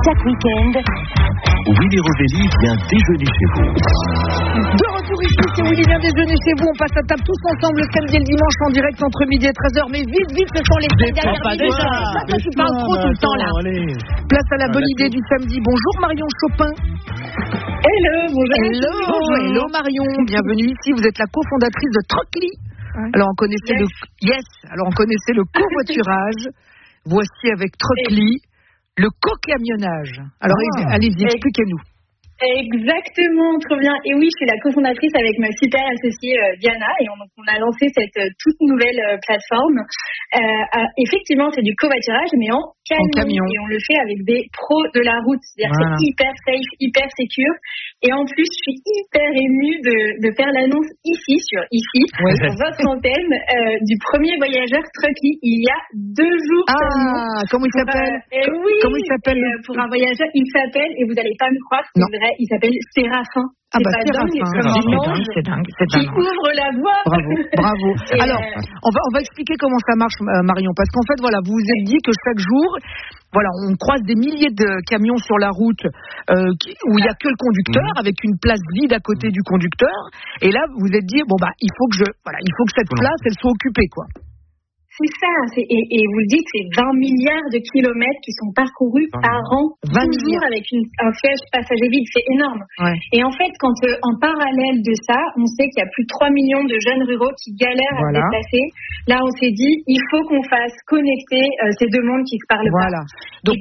Chaque week-end, Willy Rovelli vient déjeuner chez vous. De retour ici, c'est Willy vient déjeuner chez vous. On passe à table tous ensemble le samedi et le dimanche en direct entre midi et 13h. Mais vite, ce sont les 5 dernières minutes. Toi, tu parles trop tout le temps là. Place à la bonne idée du samedi. Bonjour Marion Chopin. Hello, bonjour. Hello Marion, bienvenue ici. Vous êtes la cofondatrice de Truckly. Alors on connaissait le covoiturage. Voici avec Truckly le co-camionnage. Alors allez-y, expliquez-nous. Exactement, trop bien. Et oui, je suis la cofondatrice avec ma super associée Diana et on a lancé cette toute nouvelle plateforme. Effectivement, c'est du covoiturage, mais en camion. Et on le fait avec des pros de la route. C'est-à-dire que c'est hyper safe, hyper secure. Et en plus, je suis hyper émue de faire l'annonce sur votre antenne, du premier voyageur Truckly il y a 2 jours seulement. Comment il s'appelle Comment il s'appelle pour un voyageur, il s'appelle, et vous n'allez pas me croire, c'est vrai, il s'appelle Séraphin. C'est dingue. Qui ouvre la voie. Bravo. Alors, on va expliquer comment ça marche, Marion, parce qu'en fait, voilà, vous vous êtes dit que chaque jour, voilà, on croise des milliers de camions sur la route où il n'y a que le conducteur, avec une place vide à côté du conducteur. Et là, vous vous êtes dit, il faut que cette place, elle soit occupée, quoi. C'est ça, et vous le dites, c'est 20 milliards de kilomètres qui sont parcourus par an, toujours avec un siège passager vide, c'est énorme. Ouais. Et en fait, quand en parallèle de ça, on sait qu'il y a plus de 3 millions de jeunes ruraux qui galèrent à se déplacer. Là, on s'est dit, il faut qu'on fasse connecter ces deux mondes qui se parlent pas. Donc,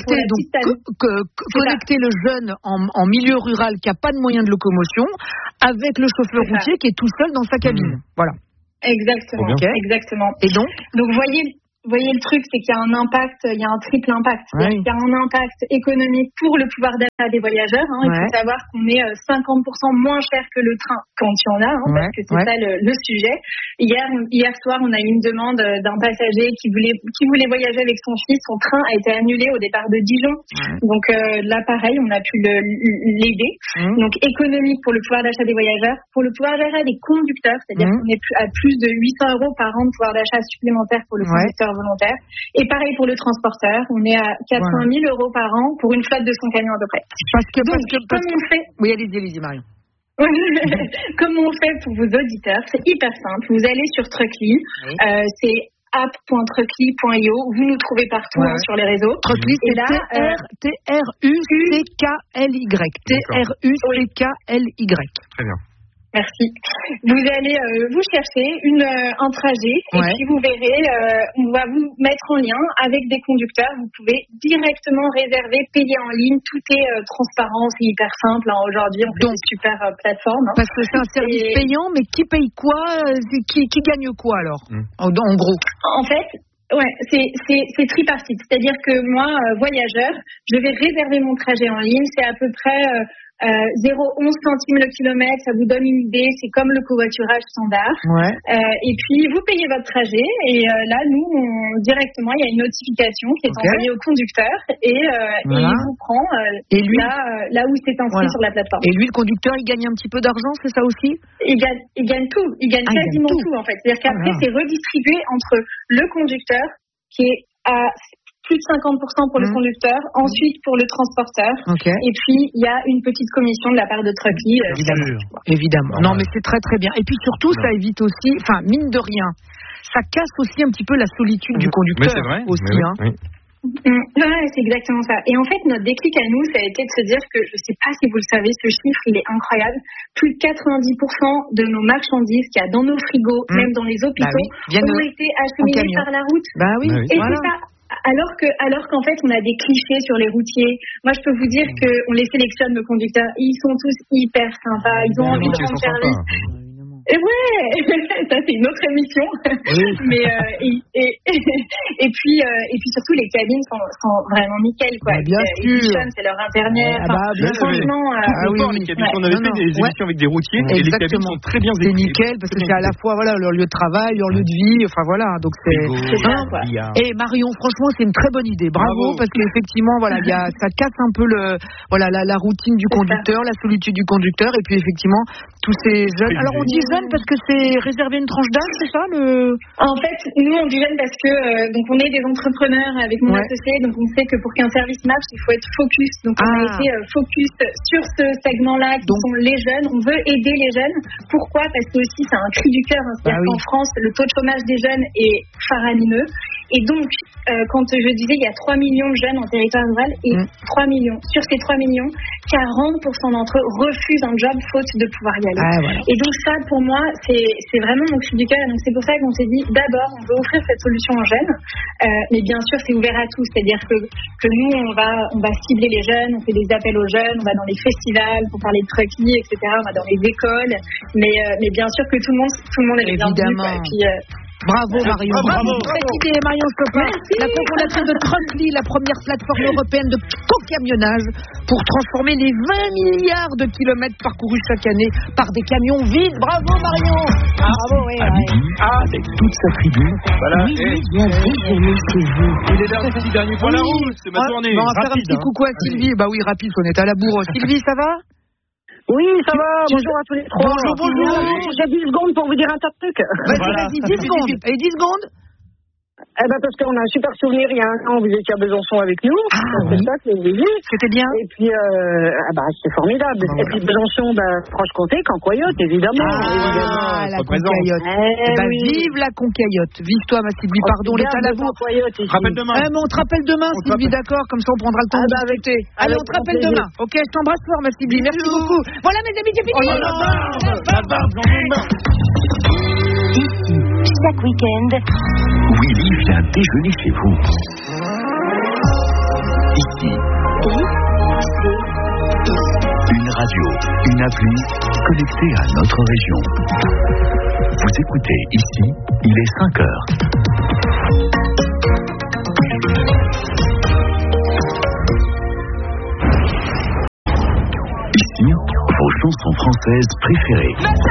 connecter le jeune en milieu rural qui n'a pas de moyens de locomotion avec le chauffeur routier qui est tout seul dans sa cabine. Voilà. Exactement. Et donc voyez le truc, c'est qu'il y a un impact, il y a un triple impact. Il y a un impact économique pour le pouvoir d'achat des voyageurs. Il faut savoir qu'on est 50% moins cher que le train quand il y en a, parce que c'est ça le sujet. Hier soir, on a eu une demande d'un passager qui voulait voyager avec son fils. Son train a été annulé au départ de Dijon. Donc là, pareil, on a pu l'aider. Donc économique pour le pouvoir d'achat des voyageurs, pour le pouvoir d'achat des conducteurs, c'est-à-dire qu'on est à plus de 800 € par an de pouvoir d'achat supplémentaire pour le conducteur volontaire. Et pareil pour le transporteur, on est à 400 000 € par an pour une flotte de 100 camions à peu près. On fait... Oui, allez-y, Marion. Comment on fait pour vos auditeurs? C'est hyper simple. Vous allez sur Truckly, c'est app.truckly.io. Vous nous trouvez partout sur les réseaux. Truckly, c'est Truckly. Très bien. Merci. Vous allez vous chercher un trajet et puis vous verrez, on va vous mettre en lien avec des conducteurs. Vous pouvez directement réserver, payer en ligne. Tout est transparent, c'est hyper simple. Aujourd'hui, on fait des super plateformes. Parce que c'est un service payant, mais qui paye quoi? Qui gagne quoi alors en gros? En fait, c'est tripartite. C'est-à-dire que moi, voyageur, je vais réserver mon trajet en ligne. C'est à peu près 0,11 centimes le kilomètre, ça vous donne une idée, c'est comme le covoiturage standard. Et puis vous payez votre trajet et là nous directement il y a une notification qui est envoyée au conducteur et il vous prend là où c'est inscrit sur la plateforme. Et lui le conducteur il gagne un petit peu d'argent, c'est ça aussi? Il gagne tout, il gagne quasiment tout en fait. C'est-à-dire qu'après c'est redistribué entre le conducteur qui est à plus de 50% pour le conducteur, ensuite pour le transporteur, et puis il y a une petite commission de la part de Truckly. Évidemment. Non, mais c'est très très bien. Et puis surtout, ça évite aussi, mine de rien, ça casse aussi un petit peu la solitude du conducteur. Mais c'est vrai, aussi. C'est exactement ça. Et en fait, notre déclic à nous, ça a été de se dire que, je ne sais pas si vous le savez, ce chiffre, il est incroyable. Plus de 90% de nos marchandises qu'il y a dans nos frigos, même dans les hôpitaux, ont été acheminées par la route. Et c'est ça. Alors qu'en fait, on a des clichés sur les routiers. Moi, je peux vous dire qu'on les sélectionne, nos conducteurs. Ils sont tous hyper sympas. Ils ont envie de rendre service. Et ça c'est une autre émission. Mais et puis surtout les cabines sont vraiment nickel quoi. Bien sûr. C'est leur internet. Franchement, les cabines. On avait fait des émissions avec des routiers et les cabines sont très bien équipées. C'est nickel parce que c'est à la fois leur lieu de travail, leur lieu de vie. Donc c'est ça quoi. Et Marion, franchement, c'est une très bonne idée. Bravo parce qu'effectivement ça casse un peu la routine du conducteur, la solitude du conducteur et puis effectivement tous ces jeunes. Alors on dit jeunes. jeune parce que c'est réservé à une tranche d'âge, c'est ça En fait, nous on dit jeune parce que donc on est des entrepreneurs avec mon associé, donc on sait que pour qu'un service marche, il faut être focus. Donc on a été focus sur ce segment-là qui sont les jeunes. On veut aider les jeunes. Pourquoi ? Parce que aussi c'est un cri du cœur. C'est-à-dire qu'en France, le taux de chômage des jeunes est faramineux. Et donc, quand je disais il y a 3 millions de jeunes en territoire rural, et 3 millions, sur ces 3 millions, 40% d'entre eux refusent un job faute de pouvoir y aller. Voilà. Et donc ça, pour moi, c'est vraiment mon cri du cœur. Et donc c'est pour ça qu'on s'est dit, d'abord, on veut offrir cette solution aux jeunes, mais bien sûr, c'est ouvert à tous. C'est-à-dire que nous, on va cibler les jeunes, on fait des appels aux jeunes, on va dans les festivals pour parler de trucking, etc. On va dans les écoles, mais bien sûr que tout le monde est bienvenu. Bravo Marion. Bravo. Présidée Marion Chopin, la cofondation de Truckly, la première plateforme européenne de co-camionnage pour transformer les 20 milliards de kilomètres parcourus chaque année par des camions vides. Bravo Marion. Bravo, avec toute sa tribu. Voilà. Il est dernier pour la route, c'est ma tournée. On va faire un petit coucou à Sylvie. Bah oui, rapide, on est à la bourre. Sylvie, ça va ? Oui, ça va. Bonjour à tous les trois. Bonjour. J'ai 10 secondes pour vous dire un tas de trucs. Vas-y, 10 secondes. Et 10 secondes ? Parce qu'on a un super souvenir. Il y a un an, vous étiez à Besançon avec nous. C'était bien. Et puis, c'était formidable. Et puis Besançon, Franche-Comté, Cancoyote, évidemment. La Concaillotte. Vive la Concaillotte. Vive toi, ma Sylvie. Pardon, les Talabours. Rappelle demain. On te rappelle demain, Sylvie, d'accord. Comme ça, on prendra le temps de discuter. Allez, on te rappelle demain. Ok, je t'embrasse fort, ma Sylvie. Merci beaucoup. Voilà, mes amis, c'est fini. La barbe, j'en ai marre. Chaque week-end, Willy vient déjeuner chez vous. Ici. Une radio, une appli connectée à notre région. Vous écoutez ici, il est 5 heures. Ici, vos chansons françaises préférées.